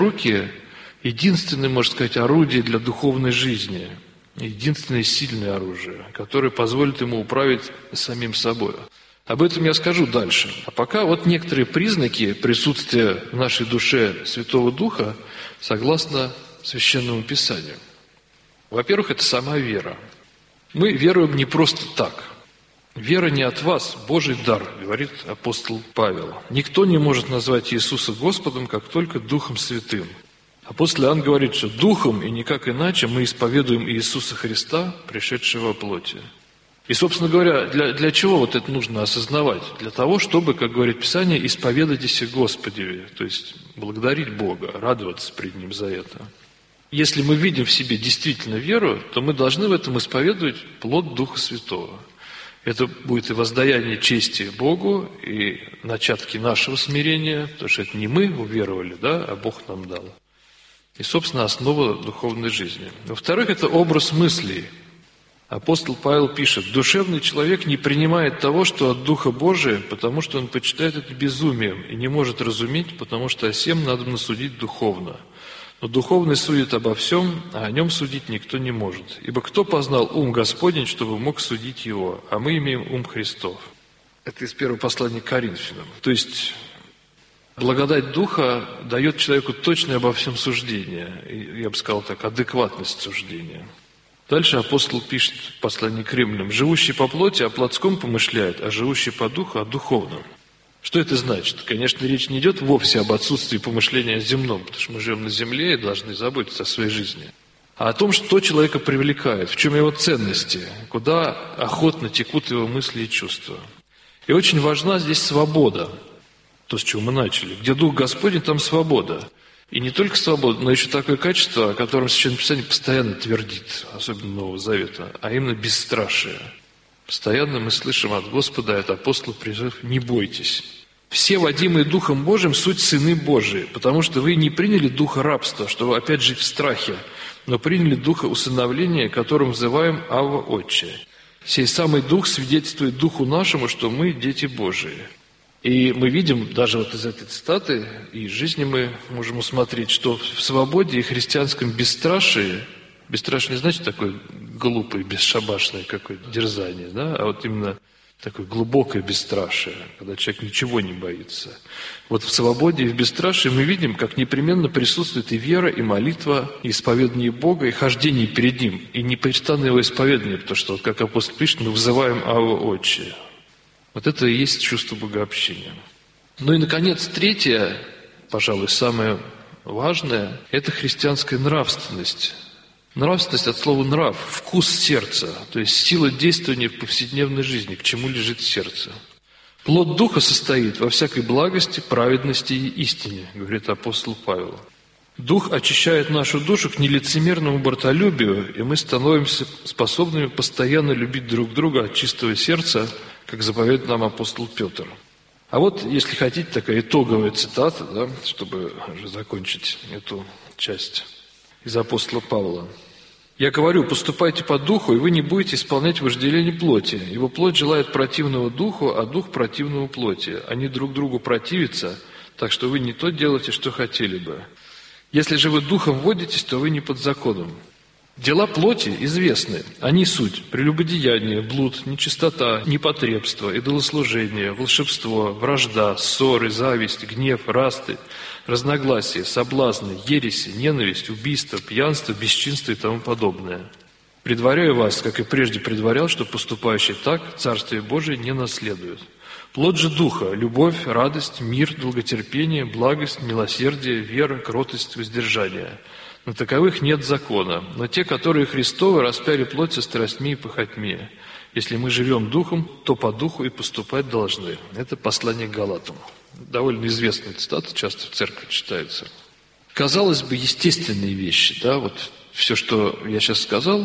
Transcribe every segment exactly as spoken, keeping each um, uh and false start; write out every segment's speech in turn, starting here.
руки – единственное, можно сказать, орудие для духовной жизни, единственное сильное оружие, которое позволит ему управить самим собой. Об этом я скажу дальше. А пока вот некоторые признаки присутствия в нашей душе Святого Духа согласно Священному Писанию. Во-первых, это сама вера. Мы веруем не просто так. Вера не от вас, Божий дар, говорит апостол Павел. Никто не может назвать Иисуса Господом, как только Духом Святым. Апостол Иоанн говорит, что Духом и никак иначе мы исповедуем Иисуса Христа, пришедшего во плоти. И, собственно говоря, для, для чего вот это нужно осознавать? Для того, чтобы, как говорит Писание, исповедайтесь Господи, то есть благодарить Бога, радоваться пред Ним за это. Если мы видим в себе действительно веру, то мы должны в этом исповедовать плод Духа Святого. Это будет и воздаяние чести Богу, и начатки нашего смирения, потому что это не мы уверовали, да, а Бог нам дал. И, собственно, основа духовной жизни. Во-вторых, это образ мыслей. Апостол Павел пишет: «Душевный человек не принимает того, что от Духа Божия, потому что он почитает это безумием и не может разуметь, потому что о сем надо судить духовно. Но духовный судит обо всем, а о нем судить никто не может. Ибо кто познал ум Господень, чтобы мог судить его? А мы имеем ум Христов». Это из первого послания к Коринфянам. То есть благодать Духа дает человеку точное обо всем суждение. И, я бы сказал так, адекватность суждения. Дальше апостол пишет в послании к Римлянам: «Живущий по плоти о плотском помышляет, а живущий по духу о духовном». Что это значит? Конечно, речь не идет вовсе об отсутствии помышления о земном, потому что мы живем на земле и должны заботиться о своей жизни. А о том, что человека привлекает, в чем его ценности, куда охотно текут его мысли и чувства. И очень важна здесь свобода, то, с чего мы начали. Где Дух Господень, там свобода. И не только свобода, но еще такое качество, о котором Священное Писание постоянно твердит, особенно Нового Завета, а именно бесстрашие. Постоянно мы слышим от Господа, от апостола призыв: «Не бойтесь». Все, водимые Духом Божиим, суть сыны Божии, потому что вы не приняли духа рабства, чтобы опять жить в страхе, но приняли духа усыновления, которым взываем Авва Отче. Сей самый Дух свидетельствует Духу нашему, что мы дети Божии. И мы видим, даже вот из этой цитаты, и из жизни мы можем усмотреть, что в свободе и христианском бесстрашии, бесстрашие не значит такое глупое, бесшабашное какое-то дерзание, да, а вот именно такое глубокое бесстрашие, когда человек ничего не боится. Вот в свободе и в бесстрашии мы видим, как непременно присутствует и вера, и молитва, и исповедание Бога, и хождение перед Ним, и непрестанное Его исповедание, потому что, вот как апостол пишет, мы взываем Авва Отче. Вот это и есть чувство богообщения. Ну и, наконец, третье, пожалуй, самое важное, это христианская нравственность. Нравственность от слова «нрав», вкус сердца, то есть сила действования в повседневной жизни, к чему лежит сердце. Плод Духа состоит во всякой благости, праведности и истине, говорит апостол Павел. Дух очищает нашу душу к нелицемерному братолюбию, и мы становимся способными постоянно любить друг друга от чистого сердца, как заповедует нам апостол Петр. А вот, если хотите, такая итоговая цитата, да, чтобы уже закончить эту часть из апостола Павла. «Я говорю, поступайте по духу, и вы не будете исполнять вожделение плоти. Ибо плоть желает противного духу, а дух противного плоти. Они друг другу противятся, так что вы не то делаете, что хотели бы. Если же вы духом водитесь, то вы не под законом. Дела плоти известны. Они суть: прелюбодеяние, блуд, нечистота, непотребство, идолослужение, волшебство, вражда, ссоры, зависть, гнев, расты, разногласия, соблазны, ереси, ненависть, убийство, пьянство, бесчинство и тому подобное. Предваряю вас, как и прежде предварял, что поступающий так Царствие Божие не наследует. Плод же Духа – любовь, радость, мир, долготерпение, благость, милосердие, вера, кротость, воздержание. На таковых нет закона, но те, которые Христовы, распяли плоть со страстьми и похотьми. Если мы живем Духом, то по Духу и поступать должны». Это послание к Галатам. Довольно известная цитата, часто в церкви читается. Казалось бы, естественные вещи, да, вот все, что я сейчас сказал,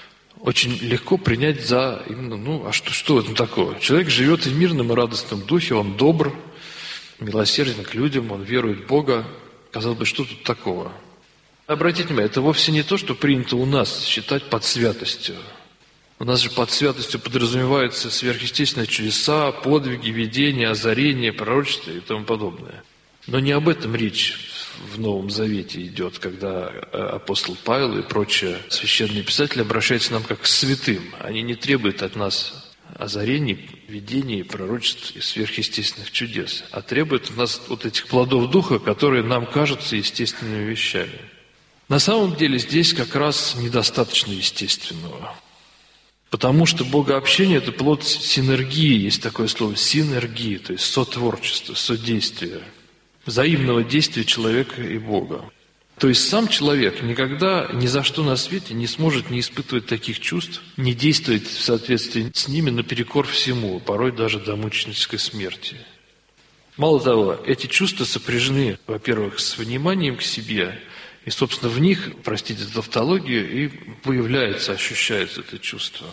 очень легко принять за именно, ну, а что, что в этом такого? Человек живет в мирном и радостном духе, он добр, милосерден к людям, он верует в Бога. Казалось бы, что тут такого? Обратите внимание, это вовсе не то, что принято у нас считать под святостью. У нас же под святостью подразумеваются сверхъестественные чудеса, подвиги, видения, озарения, пророчества и тому подобное. Но не об этом речь в Новом Завете идет, когда апостол Павел и прочие священные писатели обращаются к нам как к святым. Они не требуют от нас озарений, видений, пророчеств и сверхъестественных чудес, а требуют от нас вот этих плодов Духа, которые нам кажутся естественными вещами. На самом деле здесь как раз недостаточно естественного. Потому что богообщение – это плод синергии, есть такое слово синергии, то есть сотворчество, содействие, взаимного действия человека и Бога. То есть сам человек никогда ни за что на свете не сможет не испытывать таких чувств, не действовать в соответствии с ними наперекор всему, порой даже до мученической смерти. Мало того, эти чувства сопряжены, во-первых, с вниманием к себе, и, собственно, в них, простите за тавтологию, и появляется, ощущается это чувство.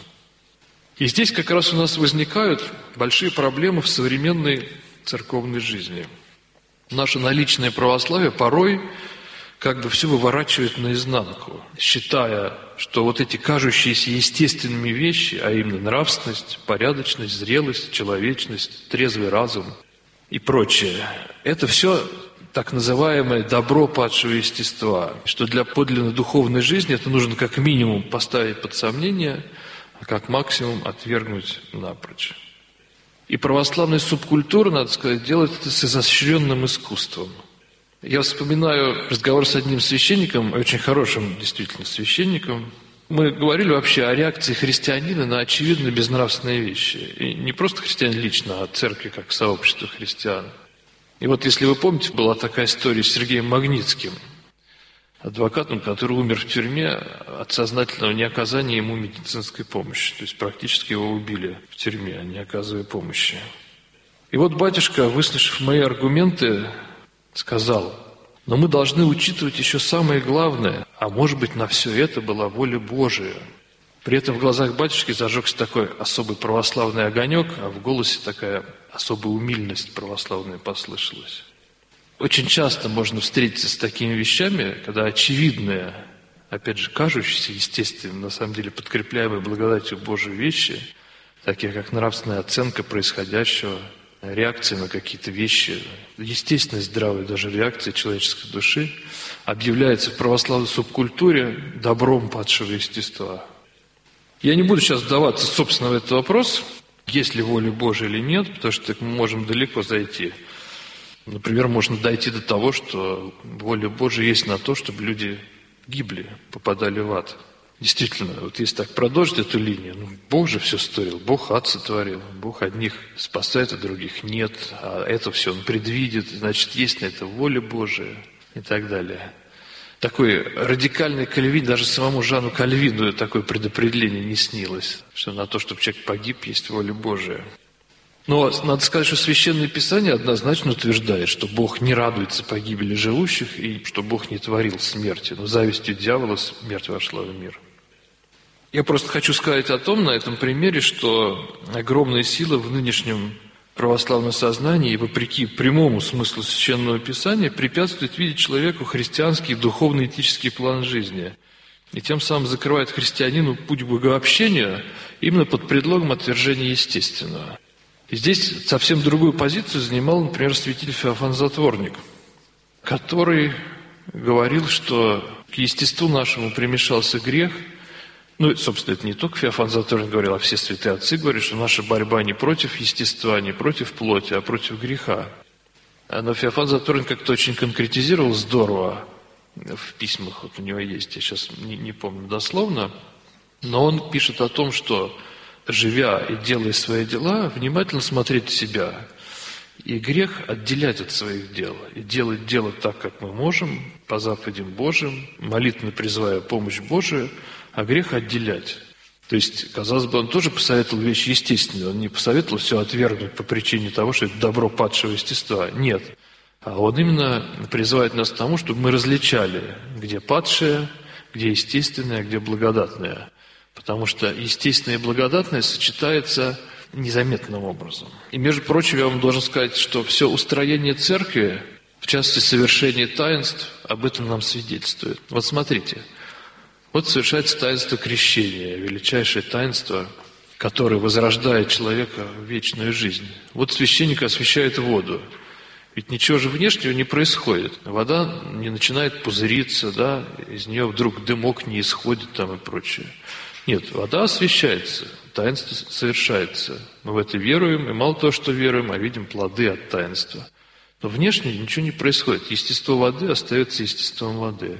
И здесь как раз у нас возникают большие проблемы в современной церковной жизни. Наше наличное православие порой как бы все выворачивает наизнанку, считая, что вот эти кажущиеся естественными вещи, а именно нравственность, порядочность, зрелость, человечность, трезвый разум и прочее, это все так называемое добро падшего естества, что для подлинно духовной жизни это нужно как минимум поставить под сомнение, а как максимум отвергнуть напрочь. И православная субкультура, надо сказать, делает это с изощренным искусством. Я вспоминаю разговор с одним священником, очень хорошим действительно священником. Мы говорили вообще о реакции христианина на очевидно безнравственные вещи. И не просто христиан лично, а церкви как сообщество христиан. И вот, если вы помните, была такая история с Сергеем Магнитским, адвокатом, который умер в тюрьме от сознательного неоказания ему медицинской помощи. То есть практически его убили в тюрьме, не оказывая помощи. И вот батюшка, выслушав мои аргументы, сказал: но мы должны учитывать еще самое главное, а может быть, на все это была воля Божия. При этом в глазах батюшки зажегся такой особый православный огонек, а в голосе такая особая умильность православная послышалась. Очень часто можно встретиться с такими вещами, когда очевидные, опять же, кажущиеся, естественно, на самом деле подкрепляемые благодатью Божьей вещи, такие как нравственная оценка происходящего, реакция на какие-то вещи, естественная, здравая даже реакция человеческой души, объявляется в православной субкультуре добром падшего естества. Я не буду сейчас вдаваться, собственно, в этот вопрос, есть ли воля Божия или нет, потому что мы можем далеко зайти. Например, можно дойти до того, что воля Божия есть на то, чтобы люди гибли, попадали в ад. Действительно, вот если так продолжить эту линию, ну, Бог же все створил, Бог ад сотворил, Бог одних спасает, а других нет, а это все Он предвидит, значит, есть на это воля Божия и так далее. Такой радикальный Кальвин, даже самому Жану Кальвину такое предопределение не снилось, что на то, чтобы человек погиб, есть воля Божия. Но надо сказать, что Священное Писание однозначно утверждает, что Бог не радуется погибели живущих и что Бог не творил смерти, но завистью дьявола смерть вошла в мир. Я просто хочу сказать о том на этом примере, что огромная сила в нынешнем православном сознании и вопреки прямому смыслу Священного Писания препятствует видеть человеку христианский духовно-этический план жизни и тем самым закрывает христианину путь богообщения именно под предлогом отвержения естественного. И здесь совсем другую позицию занимал, например, святитель Феофан Затворник, который говорил, что к естеству нашему примешался грех. Ну, собственно, это не только Феофан Затворник говорил, а все святые отцы говорят, что наша борьба не против естества, не против плоти, а против греха. Но Феофан Затворник как-то очень конкретизировал здорово в письмах, вот у него есть, я сейчас не, не помню дословно, но он пишет о том, что живя и делая свои дела, внимательно смотреть в себя. И грех отделять от своих дел. И делать дело так, как мы можем, по заповедям Божьим, молитвенно призывая помощь Божию, а грех отделять. То есть, казалось бы, он тоже посоветовал вещи естественные. Он не посоветовал все отвергнуть по причине того, что это добро падшего естества. Нет. А он именно призывает нас к тому, чтобы мы различали, где падшее, где естественное, где благодатное. Потому что естественное и благодатное сочетается незаметным образом. И, между прочим, я вам должен сказать, что все устроение церкви, в частности, совершение таинств, об этом нам свидетельствует. Вот смотрите, вот совершается таинство крещения, величайшее таинство, которое возрождает человека в вечную жизнь. Вот священник освящает воду. Ведь ничего же внешнего не происходит. Вода не начинает пузыриться, да, из нее вдруг дымок не исходит там и прочее. Нет, вода освящается, таинство совершается. Мы в это веруем, и мало того, что веруем, а видим плоды от таинства. Но внешне ничего не происходит. Естество воды остается естеством воды.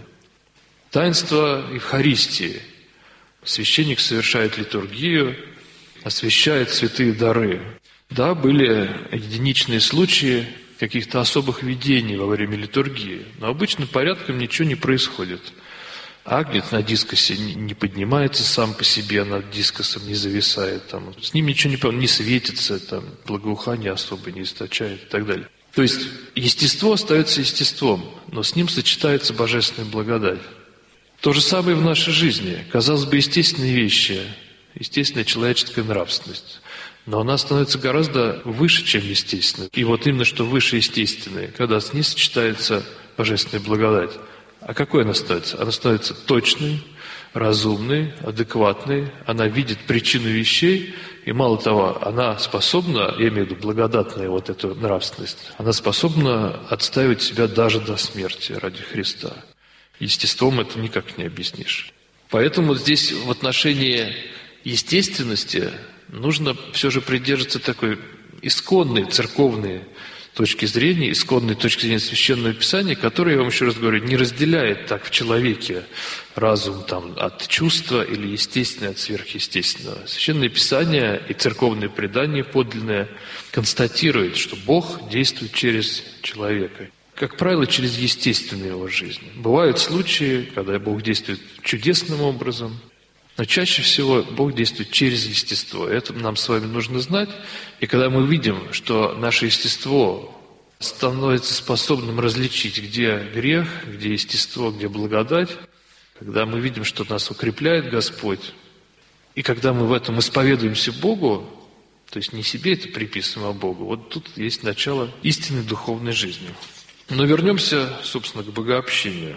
Таинство Евхаристии. Священник совершает литургию, освящает святые дары. Да, были единичные случаи каких-то особых видений во время литургии, но обычным порядком ничего не происходит. Агнец на дискосе не поднимается сам по себе, над дискосом не зависает, там, с ним ничего не, не светится, там, благоухание особо не источает и так далее. То есть естество остается естеством, но с ним сочетается божественная благодать. То же самое в нашей жизни. Казалось бы, естественные вещи, естественная человеческая нравственность. Но она становится гораздо выше, чем естественная. И вот именно что выше естественное, когда с ней сочетается божественная благодать. А какой она становится? Она становится точной, разумной, адекватной. Она видит причину вещей. И мало того, она способна, я имею в виду благодатная вот эту нравственность, она способна отставить себя даже до смерти ради Христа. Естеством это никак не объяснишь. Поэтому здесь в отношении естественности нужно все же придерживаться такой исконной церковной точки зрения, исконной точки зрения Священного Писания, которая, я вам еще раз говорю, не разделяет так в человеке разум там, от чувства или естественное от сверхъестественного. Священное Писание и церковное предание подлинное констатирует, что Бог действует через человека. Как правило, через естественную его жизнь. Бывают случаи, когда Бог действует чудесным образом, но чаще всего Бог действует через естество. Это нам с вами нужно знать. И когда мы видим, что наше естество становится способным различить, где грех, где естество, где благодать, когда мы видим, что нас укрепляет Господь, и когда мы в этом исповедуемся Богу, то есть не себе это приписываем, а Богу, вот тут есть начало истинной духовной жизни. Но вернемся, собственно, к богообщению.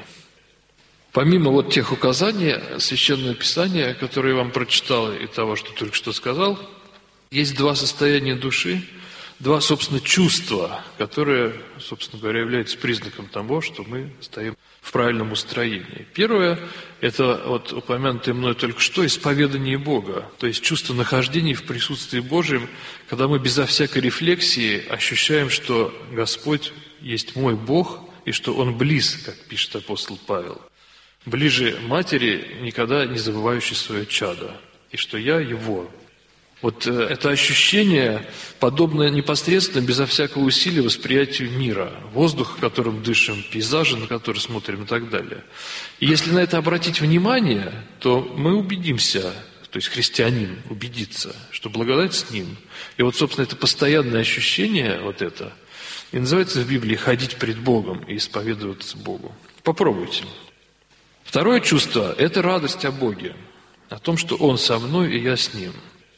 Помимо вот тех указаний Священного Писания, которые я вам прочитал, и того, что только что сказал, есть два состояния души, два, собственно, чувства, которые, собственно говоря, являются признаком того, что мы стоим в правильном устроении. Первое – это вот упомянутое мной только что исповедание Бога, то есть чувство нахождения в присутствии Божьем, когда мы безо всякой рефлексии ощущаем, что Господь есть мой Бог, и что Он близ, как пишет апостол Павел. Ближе матери, никогда не забывающий свое чадо, и что я его. Вот это ощущение, подобное непосредственно, безо всякого усилия восприятию мира, воздуха, которым дышим, пейзажа, на который смотрим и так далее. И если на это обратить внимание, то мы убедимся, то есть христианин убедится, что благодать с ним. И вот, собственно, это постоянное ощущение, вот это, и называется в Библии «ходить пред Богом» и исповедоваться Богу. Попробуйте. Второе чувство – это радость о Боге, о том, что Он со мной и я с Ним.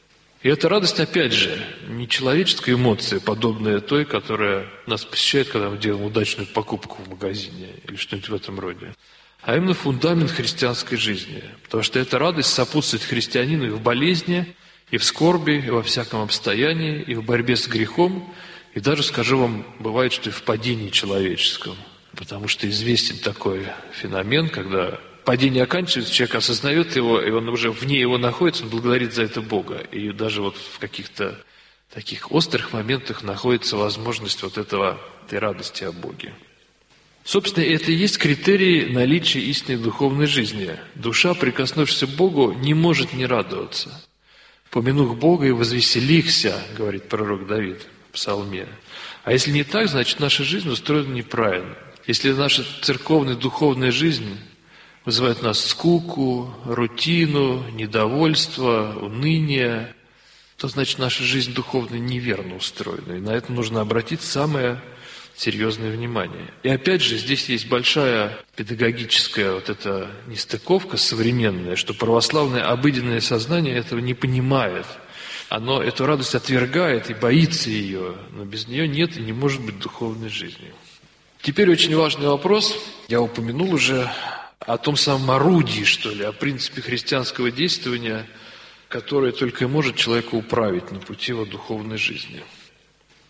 И эта радость, опять же, не человеческая эмоция, подобная той, которая нас посещает, когда мы делаем удачную покупку в магазине или что-нибудь в этом роде, а именно фундамент христианской жизни. Потому что эта радость сопутствует христианину и в болезни, и в скорби, и во всяком обстоянии, и в борьбе с грехом, и даже, скажу вам, бывает, что и в падении человеческом. Потому что известен такой феномен, когда падение оканчивается, человек осознает его, и он уже вне его находится, он благодарит за это Бога. И даже вот в каких-то таких острых моментах находится возможность вот этого, этой радости о Боге. Собственно, это и есть критерий наличия истинной духовной жизни. Душа, прикоснувшись к Богу, не может не радоваться. «Помянух Бога и возвеселихся», говорит пророк Давид в Псалме. А если не так, значит, наша жизнь устроена неправильно. Если наша церковная духовная жизнь вызывает у нас скуку, рутину, недовольство, уныние, то значит наша жизнь духовная неверно устроена. И на это нужно обратить самое серьезное внимание. И опять же, здесь есть большая педагогическая вот эта нестыковка современная, что православное обыденное сознание этого не понимает. Оно эту радость отвергает и боится ее, но без нее нет и не может быть духовной жизни. Теперь очень важный вопрос, я упомянул уже о том самом орудии, что ли, о принципе христианского действования, которое только и может человека управить на пути его духовной жизни.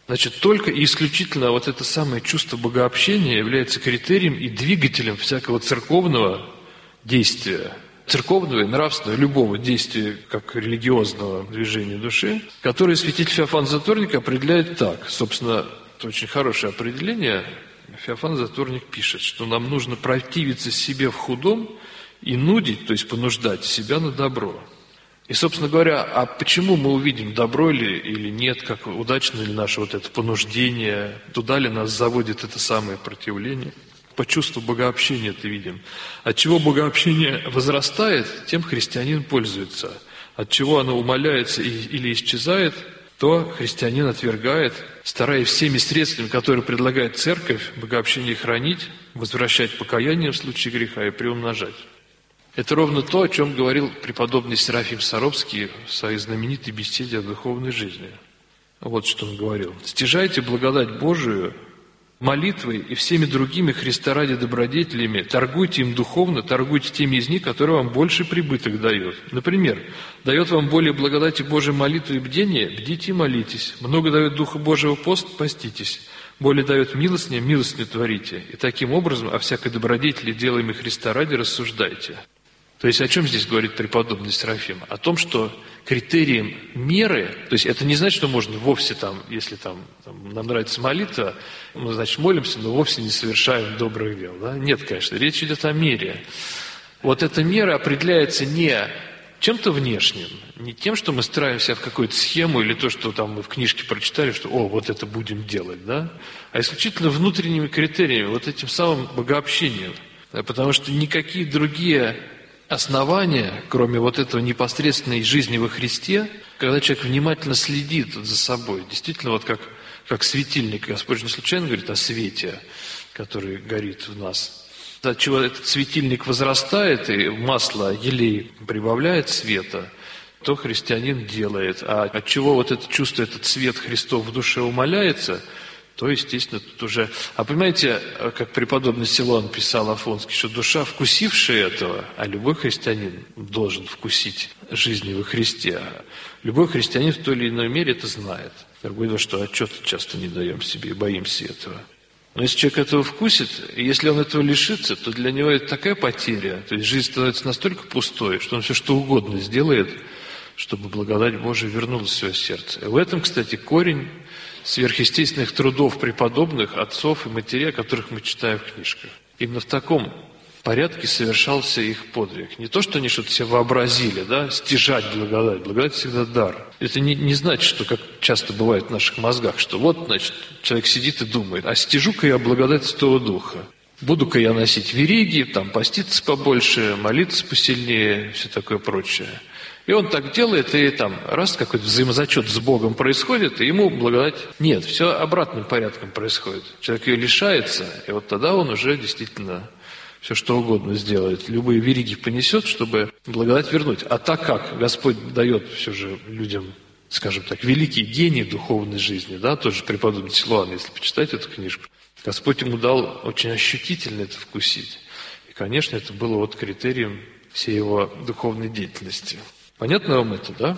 Значит, только и исключительно вот это самое чувство богообщения является критерием и двигателем всякого церковного действия, церковного и нравственного, любого действия, как религиозного движения души, которое святитель Феофан Затворник определяет так. Собственно, это очень хорошее определение. Феофан Затворник пишет, что нам нужно противиться себе в худом и нудить, то есть понуждать себя на добро. И, собственно говоря, а почему мы увидим, добро ли или нет, как удачно ли наше вот это понуждение, туда ли нас заводит это самое противление? По чувству богообщения это видим. От чего богообщение возрастает, тем христианин пользуется. От чего оно умаляется или исчезает, то христианин отвергает, стараясь всеми средствами, которые предлагает церковь, богообщение хранить, возвращать покаяние в случае греха и приумножать. Это ровно то, о чем говорил преподобный Серафим Саровский в своей знаменитой беседе о духовной жизни. Вот что он говорил. «Стяжайте благодать Божию молитвой и всеми другими Христа ради добродетелями, торгуйте им духовно, торгуйте теми из них, которые вам больше прибыток дают. Например, дает вам более благодати Божией молитвы и бдения, бдите и молитесь. Много дает Духа Божьего пост, поститесь. Более дает милостыня, милостыню творите. И таким образом о всякой добродетели, делаемой Христа ради, рассуждайте». То есть о чем здесь говорит преподобный Серафим? О том, что критерием меры, то есть это не значит, что можно вовсе там, если там, там нам нравится молитва, мы, значит, молимся, но вовсе не совершаем добрых дел. Да? Нет, конечно, речь идет о мере. Вот эта мера определяется не чем-то внешним, не тем, что мы строимся в какую-то схему или то, что там мы в книжке прочитали, что «о, вот это будем делать», да? А исключительно внутренними критериями, вот этим самым богообщением. Потому что никакие другие основания, кроме вот этого непосредственной жизни во Христе, когда человек внимательно следит за собой, действительно, вот как, как светильник, Господь не случайно говорит о свете, который горит в нас. От чего этот светильник возрастает, и масло, елей прибавляет света, то христианин делает. А от чего вот это чувство, этот свет Христов в душе умаляется, то, естественно, тут уже... А понимаете, как преподобный Силуан писал Афонский, что душа, вкусившая этого, а любой христианин должен вкусить жизни во Христе. Любой христианин в той или иной мере это знает. Другое дело, что отчета часто не даем себе и боимся этого. Но если человек этого вкусит, и если он этого лишится, то для него это такая потеря, то есть жизнь становится настолько пустой, что он все что угодно сделает, чтобы благодать Божия вернулась в свое сердце. И в этом, кстати, корень сверхъестественных трудов преподобных отцов и матерей, о которых мы читаем в книжках. Именно в таком порядке совершался их подвиг. Не то, что они что-то себе вообразили, да, стяжать благодать. Благодать всегда дар. Это не, не значит, что, как часто бывает в наших мозгах, что вот, значит, человек сидит и думает, а стяжу-ка я благодать Святого Духа. Буду-ка я носить вериги, там, поститься побольше, молиться посильнее, все такое прочее. И он так делает, и там раз какой-то взаимозачет с Богом происходит, и ему благодать нет. Все обратным порядком происходит. Человек ее лишается, и вот тогда он уже действительно все что угодно сделает. Любые вериги понесет, чтобы благодать вернуть. А так как Господь дает все же людям, скажем так, великий гений духовной жизни, да, тот же преподобный Силуан, если почитать эту книжку, Господь ему дал очень ощутительно это вкусить. И, конечно, это было вот критерием всей его духовной деятельности. Понятно вам это, да?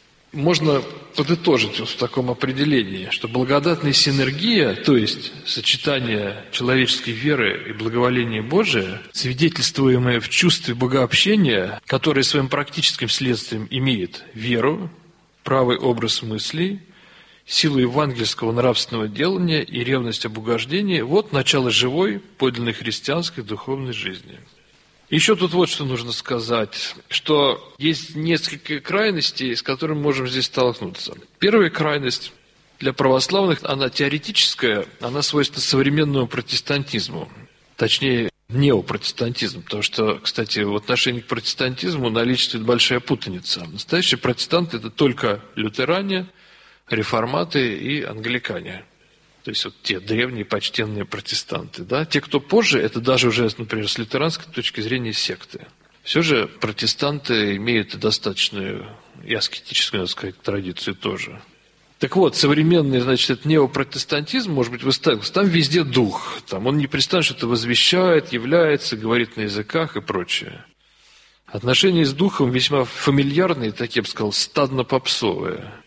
Можно подытожить вот в таком определении, что благодатная синергия, то есть сочетание человеческой веры и благоволения Божия, свидетельствуемое в чувстве богообщения, которое своим практическим следствием имеет веру, правый образ мыслей, силу евангельского нравственного делания и ревность об угождении, вот начало живой, подлинной христианской духовной жизни. Еще тут вот что нужно сказать, что есть несколько крайностей, с которыми можем здесь столкнуться. Первая крайность для православных, она теоретическая, она свойственна современному протестантизму, точнее неопротестантизму, потому что, кстати, в отношении к протестантизму наличествует большая путаница. Настоящие протестанты – это только лютеране, реформаты и англикане. То есть вот те древние почтенные протестанты. Да? Те, кто позже, это даже уже, например, с лютеранской точки зрения секты. Все же протестанты имеют достаточную и аскетическую, надо сказать, традицию тоже. Так вот, современный, значит, это неопротестантизм, может быть, выставился. Там везде дух. Там он непрестанно что-то возвещает, является, говорит на языках и прочее. Отношения с духом весьма фамильярные, так я бы сказал, стадно-попсовые.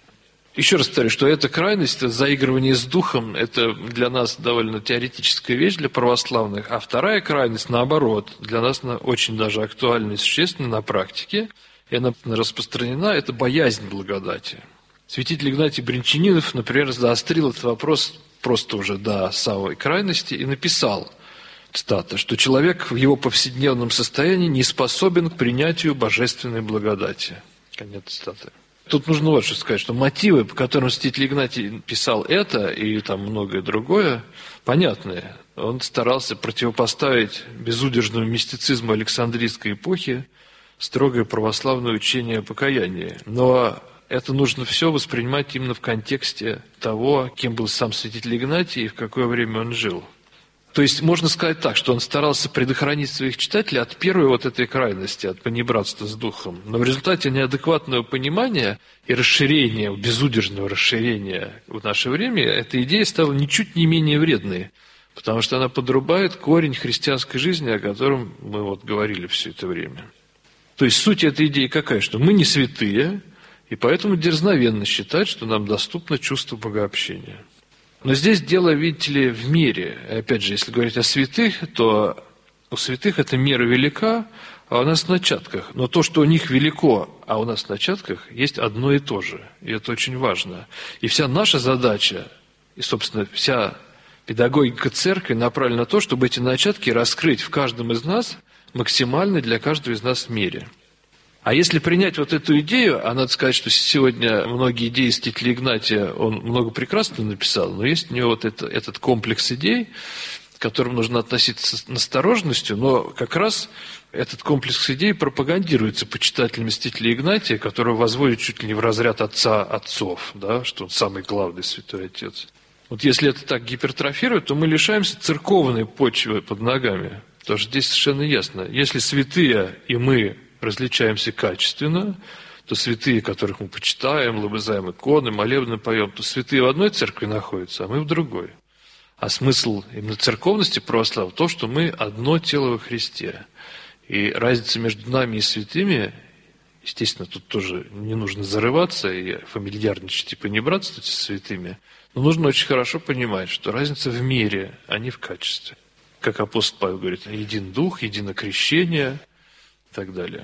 Еще раз повторю, что эта крайность, это заигрывание с духом, это для нас довольно теоретическая вещь для православных, а вторая крайность, наоборот, для нас она очень даже актуальна и существенна на практике, и она распространена, это боязнь благодати. Святитель Игнатий Брянчанинов, например, заострил этот вопрос просто уже до самой крайности и написал, цитата, что человек в его повседневном состоянии не способен к принятию божественной благодати. Конец цитаты. Тут нужно вот что сказать, что мотивы, по которым святитель Игнатий писал это и там многое другое, понятные. Он старался противопоставить безудержному мистицизму Александрийской эпохи строгое православное учение о покаянии. Но это нужно все воспринимать именно в контексте того, кем был сам святитель Игнатий и в какое время он жил. То есть можно сказать так, что он старался предохранить своих читателей от первой вот этой крайности, от понебратства с духом. Но в результате неадекватного понимания и расширения, безудержного расширения в наше время, эта идея стала ничуть не менее вредной, потому что она подрубает корень христианской жизни, о котором мы вот говорили все это время. То есть суть этой идеи какая? Что мы не святые, и поэтому дерзновенно считать, что нам доступно чувство богообщения. Но здесь дело, видите ли, в мере. И опять же, если говорить о святых, то у святых эта мера велика, а у нас в начатках. Но то, что у них велико, а у нас в начатках, есть одно и то же. И это очень важно. И вся наша задача, и, собственно, вся педагогика церкви направлена на то, чтобы эти начатки раскрыть в каждом из нас максимально для каждого из нас в мере. А если принять вот эту идею, а надо сказать, что сегодня многие идеи святителя Игнатия он много прекрасно написал, но есть у него вот это, этот комплекс идей, к которым нужно относиться с настороженностью, но как раз этот комплекс идей пропагандируется почитателями святителя Игнатия, которого возводят чуть ли не в разряд отца отцов, да, что он самый главный святой отец. Вот если это так гипертрофирует, то мы лишаемся церковной почвы под ногами, потому что здесь совершенно ясно, если святые и мы различаемся качественно, то святые, которых мы почитаем, лобызаем иконы, молебны поем, то святые в одной церкви находятся, а мы в другой. А смысл именно церковности православия в том, что мы одно тело во Христе. И разница между нами и святыми, естественно, тут тоже не нужно зарываться и фамильярничать и понебратствовать со святыми, но нужно очень хорошо понимать, что разница в мере, а не в качестве. Как апостол Павел говорит, един дух, едино крещение и так далее.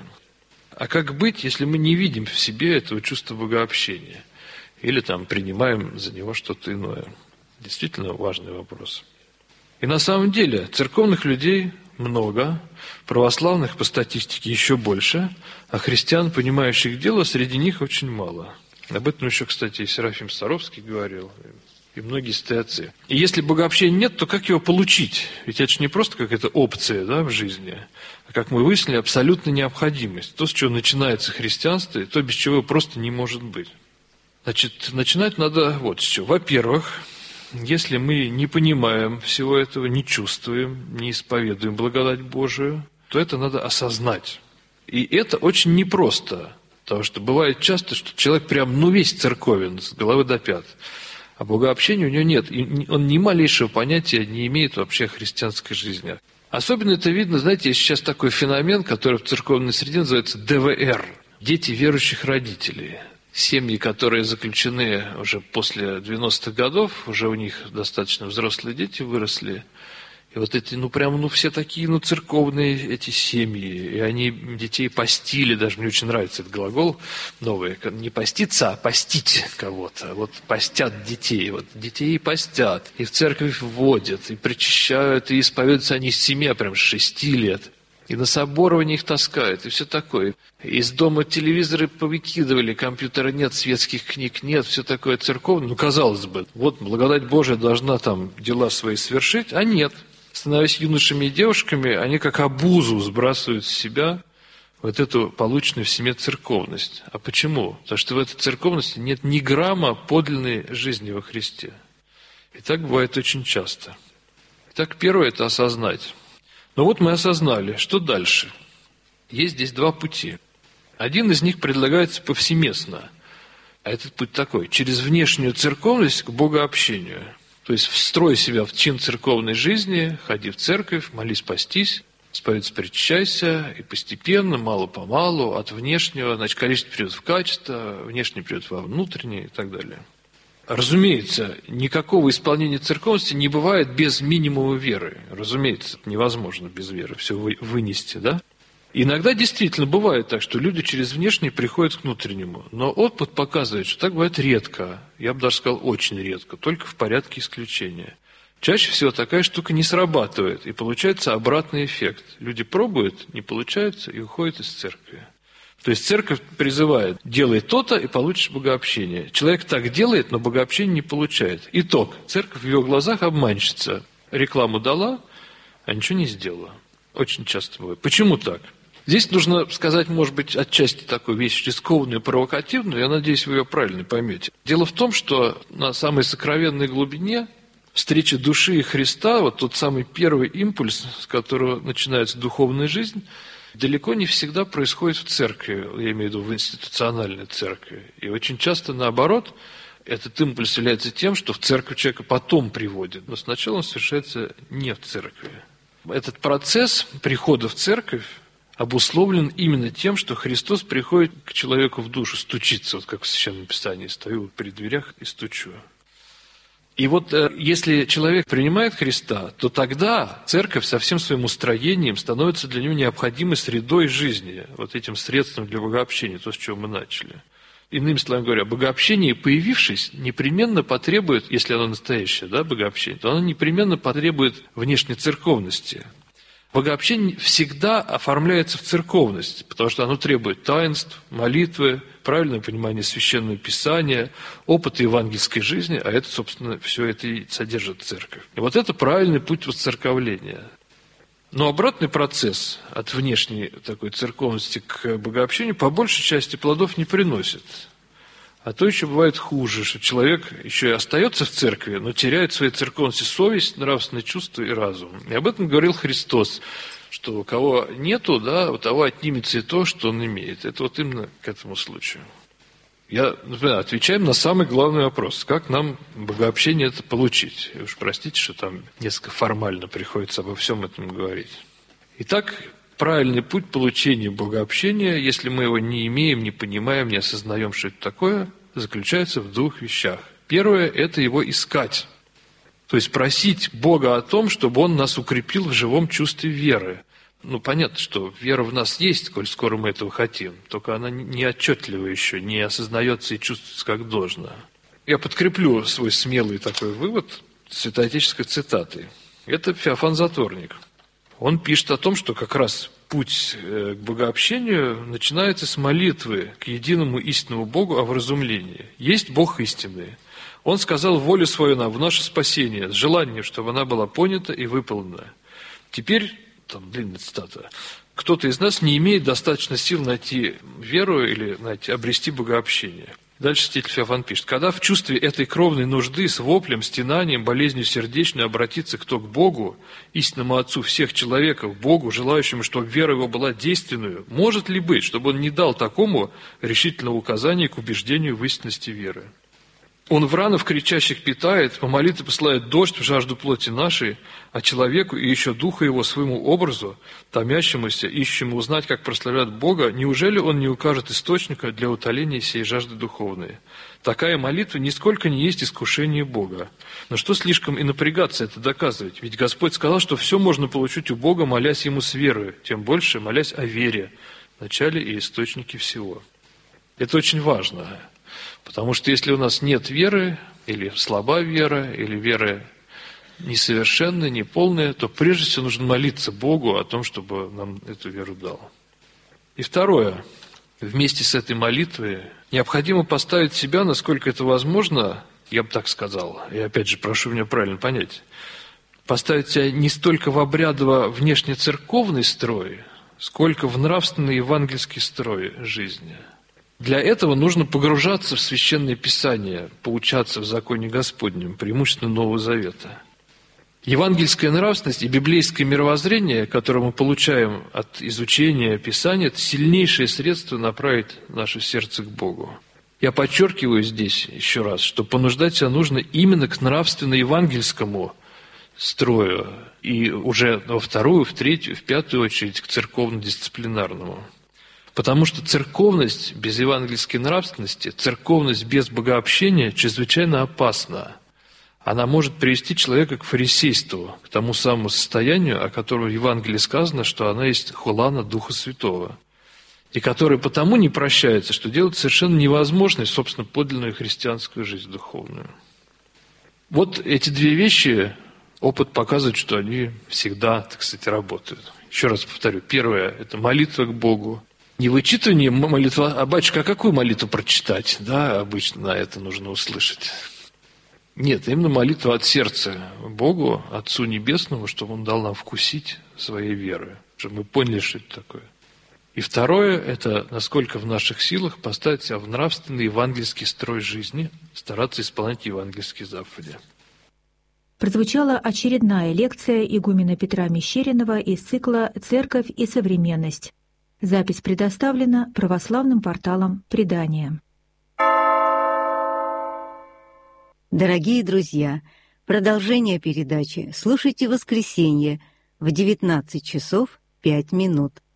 А как быть, если мы не видим в себе этого чувства богообщения? Или там принимаем за него что-то иное? Действительно важный вопрос. И на самом деле церковных людей много, православных по статистике еще больше, а христиан, понимающих дело, среди них очень мало. Об этом еще, кстати, и Серафим Саровский говорил, и многие стоятцы. И если богообщения нет, то как его получить? Ведь это же не просто какая-то опция, да, в жизни, а, как мы выяснили, абсолютная необходимость. То, с чего начинается христианство, и то, без чего просто не может быть. Значит, начинать надо вот с чего. Во-первых, если мы не понимаем всего этого, не чувствуем, не исповедуем благодать Божию, то это надо осознать. И это очень непросто, потому что бывает часто, что человек прям, ну, весь церковен, с головы до пят, а богообщения у него нет, и он ни малейшего понятия не имеет вообще о христианской жизни. Особенно это видно, знаете, есть сейчас такой феномен, который в церковной среде называется дэ вэ эр – дети верующих родителей. Семьи, которые заключены уже после девяностых годов, уже у них достаточно взрослые дети выросли. И вот эти, ну, прямо, ну, все такие, ну, церковные эти семьи. И они детей постили, даже мне очень нравится этот глагол новый. Не поститься, а постить кого-то. Вот постят детей. Вот детей постят. И в церковь вводят, и причащают, и исповедуются они с семи, а прям с шести лет. И на соборование их таскают, и все такое. Из дома телевизоры повыкидывали, компьютера нет, светских книг нет, все такое церковное. Ну, казалось бы, вот благодать Божия должна там дела свои совершить, а нет. Становясь юношами и девушками, они как обузу сбрасывают с себя вот эту полученную в семье церковность. А почему? Потому что в этой церковности нет ни грамма подлинной жизни во Христе. И так бывает очень часто. Итак, первое – это осознать. Но вот мы осознали, что дальше? Есть здесь два пути. Один из них предлагается повсеместно. А этот путь такой: через внешнюю церковность к богообщению. То есть встрой себя в чин церковной жизни, ходи в церковь, молись, постись. Исповедуйся, причащайся, и постепенно, мало-помалу, от внешнего, значит, количество перейдет в качество, внешний перейдет во внутреннее и так далее. Разумеется, никакого исполнения церковности не бывает без минимума веры. Разумеется, это невозможно без веры все вынести, да? Иногда действительно бывает так, что люди через внешнее приходят к внутреннему. Но опыт показывает, что так бывает редко. Я бы даже сказал, очень редко, только в порядке исключения. Чаще всего такая штука не срабатывает, и получается обратный эффект. Люди пробуют, не получается, и уходят из церкви. То есть церковь призывает: делай то-то, и получишь богообщение. Человек так делает, но богообщение не получает. Итог. Церковь в его глазах обманщица. Рекламу дала, а ничего не сделала. Очень часто бывает. Почему так? Здесь нужно сказать, может быть, отчасти такую вещь рискованную и провокативную. Я надеюсь, вы ее правильно поймете. Дело в том, что на самой сокровенной глубине встреча души и Христа, вот тот самый первый импульс, с которого начинается духовная жизнь, далеко не всегда происходит в церкви, я имею в виду в институциональной церкви. И очень часто, наоборот, этот импульс является тем, что в церковь человека потом приводит, но сначала он совершается не в церкви. Этот процесс прихода в церковь обусловлен именно тем, что Христос приходит к человеку в душу, стучится, вот как в Священном Писании, стою при дверях и стучу. И вот если человек принимает Христа, то тогда церковь со всем своим устроением становится для него необходимой средой жизни, вот этим средством для богообщения, то, с чего мы начали. Иными словами говоря, богообщение, появившись, непременно потребует, если оно настоящее, да, богообщение, то оно непременно потребует внешней церковности. Богообщение всегда оформляется в церковность, потому что оно требует таинств, молитвы, правильное понимание Священного Писания, опыта евангельской жизни, а это, собственно, все это и содержит церковь. И вот это правильный путь воцерковления. Но обратный процесс от внешней такой церковности к богообщению по большей части плодов не приносит. А то еще бывает хуже, что человек еще и остается в церкви, но теряет в своей церковности совесть, нравственное чувство и разум. И об этом говорил Христос, что у кого нету, да, у того отнимется и то, что он имеет. Это вот именно к этому случаю. Я, например, отвечаем на самый главный вопрос. Как нам богообщение это получить? И уж простите, что там несколько формально приходится обо всем этом говорить. Итак, правильный путь получения богообщения, если мы его не имеем, не понимаем, не осознаем, что это такое, заключается в двух вещах. Первое – это его искать. То есть просить Бога о том, чтобы Он нас укрепил в живом чувстве веры. Ну, понятно, что вера в нас есть, коль скоро мы этого хотим, только она не отчетлива еще, не осознается и чувствуется как должно. Я подкреплю свой смелый такой вывод святоотеческой цитатой. Это Феофан Затворник. Он пишет о том, что как раз путь к богообщению начинается с молитвы к единому истинному Богу о вразумлении. Есть Бог истинный. Он сказал волю свою нам в наше спасение, с желанием, чтобы она была понята и выполнена. Теперь, там длинная цитата, кто-то из нас не имеет достаточно сил найти веру или найти, обрести богообщение. Дальше святитель Феофан пишет: когда в чувстве этой кровной нужды с воплем, стенанием, болезнью сердечной обратится кто к Богу, истинному Отцу всех человеков, Богу, желающему, чтобы вера его была действенную, может ли быть, чтобы он не дал такому решительного указания к убеждению в истинности веры? Он в ранов кричащих питает, по молитве посылает дождь в жажду плоти нашей, а человеку и еще духа его своему образу, томящемуся, ищущему узнать, как прославлять Бога, неужели он не укажет источника для утоления сей жажды духовной? Такая молитва нисколько не есть искушение Бога. Но что слишком и напрягаться это доказывать? Ведь Господь сказал, что все можно получить у Бога, молясь Ему с верою, тем больше молясь о вере, начале и источнике всего. Это очень важно. Потому что если у нас нет веры, или слаба вера, или вера несовершенная, неполная, то прежде всего нужно молиться Богу о том, чтобы нам эту веру дал. И второе. Вместе с этой молитвой необходимо поставить себя, насколько это возможно, я бы так сказал, и опять же прошу меня правильно понять, поставить себя не столько в обрядово-внешнецерковный строй, сколько в нравственный евангельский строй жизни. Для этого нужно погружаться в Священное Писание, поучаться в законе Господнем, преимущественно Нового Завета. Евангельская нравственность и библейское мировоззрение, которое мы получаем от изучения Писания, это сильнейшее средство направить наше сердце к Богу. Я подчеркиваю здесь еще раз, что понуждать себя нужно именно к нравственно-евангельскому строю, и уже во вторую, в третью, в пятую очередь к церковно-дисциплинарному. Потому что церковность без евангельской нравственности, церковность без богообщения чрезвычайно опасна. Она может привести человека к фарисейству, к тому самому состоянию, о котором в Евангелии сказано, что она есть хулана Духа Святого, и которая потому не прощается, что делает совершенно невозможной, собственно, подлинную христианскую жизнь духовную. Вот эти две вещи, опыт показывает, что они всегда, так сказать, работают. Еще раз повторю. Первое – это молитва к Богу. Не вычитывание молитвы, а батюшка, а какую молитву прочитать? Да, обычно на это нужно услышать. Нет, именно молитва от сердца Богу, Отцу Небесному, чтобы Он дал нам вкусить своей веры, чтобы мы поняли, что это такое. И второе – это насколько в наших силах поставить себя в нравственный евангельский строй жизни, стараться исполнять евангельские заповеди. Прозвучала очередная лекция игумена Петра Мещеринова из цикла «Церковь и современность». Запись предоставлена православным порталом «Предание». Дорогие друзья, продолжение передачи слушайте в воскресенье в девятнадцать часов пять минут.